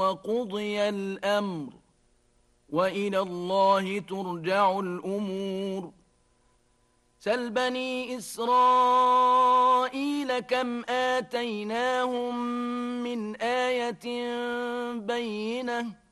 وقضي الأمر وإلى الله ترجع الأمور. سل بني إسرائيل كم آتيناهم من آية بينة